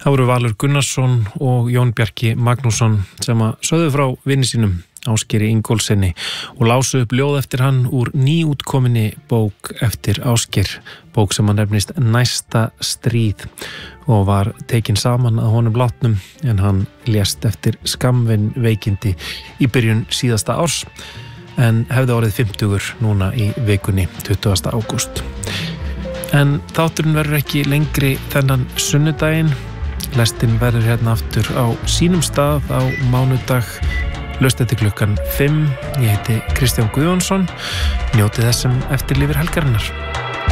Það voru Valur Gunnarsson og Jón Bjarki Magnússon sem að sögðu frá vini sínum Ásgeiri Ingólfssyni og lásu upp ljóð eftir hann úr nýútkominni bók eftir Ásgeir, bók sem hann nefnist Næsta stríð og var tekin saman að honum látnum en hann lést eftir skammvinn veikindi í byrjun síðasta árs en hefði orðið 50 núna í vikunni 20. ágúst. En þátturinn verður ekki lengri þennan sunnudaginn. Lestin verður hérna aftur á sínum stað á mánudag laust til klukkan 5. Ég heiti Kristján Guðjónsson. Njótið þess sem eftir lifir helgarinnar.